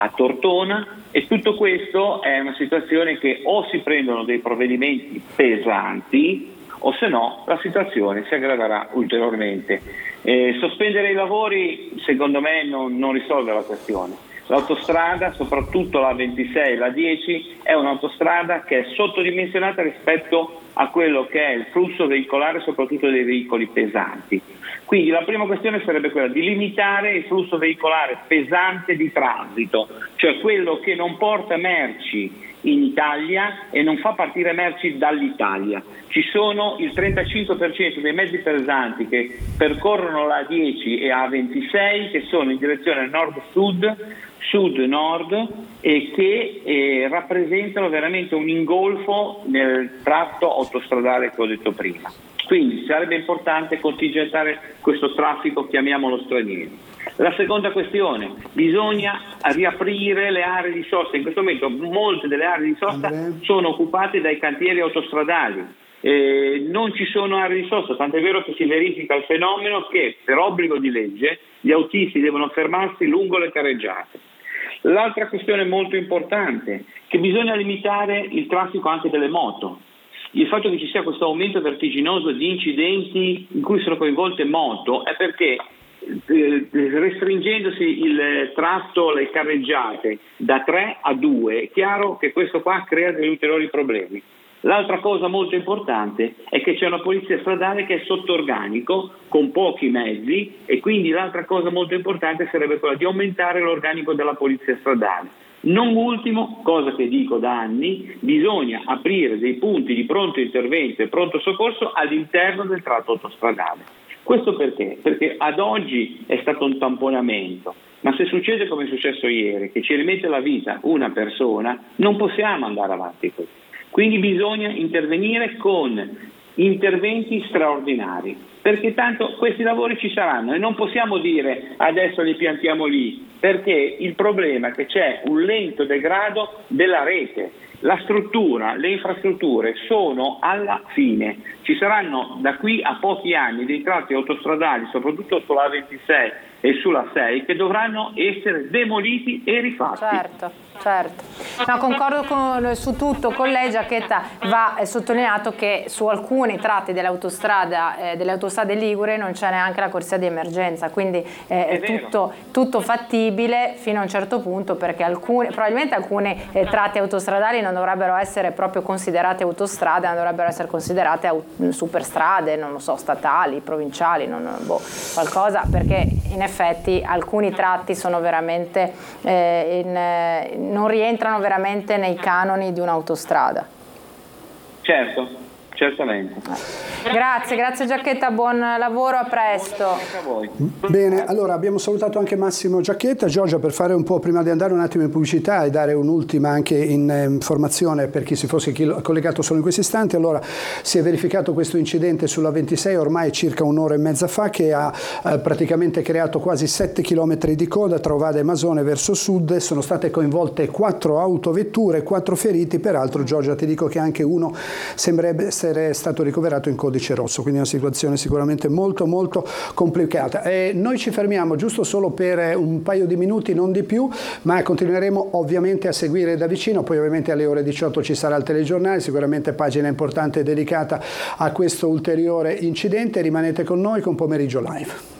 a Tortona, e tutto questo è una situazione che o si prendono dei provvedimenti pesanti o se no la situazione si aggraverà ulteriormente. Sospendere i lavori secondo me non risolve la questione. L'autostrada, soprattutto la 26 e la 10, è un'autostrada che è sottodimensionata rispetto a quello che è il flusso veicolare, soprattutto dei veicoli pesanti. Quindi la prima questione sarebbe quella di limitare il flusso veicolare pesante di transito, cioè quello che non porta merci in Italia e non fa partire merci dall'Italia. Ci sono il 35% dei mezzi pesanti che percorrono la 10 e la 26 che sono in direzione nord-sud, sud-nord e che rappresentano veramente un ingolfo nel tratto autostradale che ho detto prima. Quindi sarebbe importante contingentare questo traffico, chiamiamolo straniero. La seconda questione, bisogna riaprire le aree di sosta. In questo momento molte delle aree di sosta sono occupate dai cantieri autostradali. Non ci sono aree di sosta, tant'è vero che si verifica il fenomeno che per obbligo di legge gli autisti devono fermarsi lungo le carreggiate. L'altra questione molto importante è che bisogna limitare il traffico anche delle moto. Il fatto che ci sia questo aumento vertiginoso di incidenti in cui sono coinvolte moto è perché restringendosi il tratto, le carreggiate da 3 a 2, è chiaro che questo qua crea degli ulteriori problemi. L'altra cosa molto importante è che c'è una polizia stradale che è sotto organico, con pochi mezzi, e quindi l'altra cosa molto importante sarebbe quella di aumentare l'organico della polizia stradale. Non ultimo, cosa che dico da anni, bisogna aprire dei punti di pronto intervento e pronto soccorso all'interno del tratto autostradale. Questo perché? Perché ad oggi è stato un tamponamento, ma se succede come è successo ieri, che ci rimette la vita una persona, non possiamo andare avanti così. Quindi bisogna intervenire con interventi straordinari, perché tanto questi lavori ci saranno e non possiamo dire adesso li piantiamo lì, perché il problema è che c'è un lento degrado della rete. La struttura, le infrastrutture sono alla fine. Ci saranno da qui a pochi anni dei tratti autostradali, soprattutto sulla 26 e sulla 6, che dovranno essere demoliti e rifatti. Certo. No, concordo su tutto con lei, Giacchetta. Va sottolineato che su alcuni tratti delle autostrade ligure non c'è neanche la corsia di emergenza, quindi è tutto fattibile fino a un certo punto, perché probabilmente alcuni tratti autostradali non dovrebbero essere proprio considerate autostrade, ma dovrebbero essere considerate superstrade, non lo so, statali, provinciali, qualcosa, perché in effetti alcuni tratti sono veramente non rientrano veramente nei canoni di un'autostrada. Certo, certamente. Grazie Giacchetta, buon lavoro, a presto. A voi. Bene, allora abbiamo salutato anche Massimo Giacchetta. Giorgia, per fare un po', prima di andare un attimo in pubblicità e dare un'ultima anche informazione per chi si fosse collegato solo in questi istanti, allora si è verificato questo incidente sulla 26 ormai circa un'ora e mezza fa, che ha praticamente creato quasi 7 km di coda tra Ovada e Masone verso sud. Sono state coinvolte 4 autovetture, 4 feriti, peraltro Giorgia ti dico che anche uno sembrerebbe essere stato ricoverato in codice rosso, quindi una situazione sicuramente molto complicata. Noi ci fermiamo giusto solo per un paio di minuti, non di più, ma continueremo ovviamente a seguire da vicino. Poi ovviamente alle ore 18 ci sarà il telegiornale, sicuramente pagina importante dedicata a questo ulteriore incidente. Rimanete con noi con Pomeriggio Live.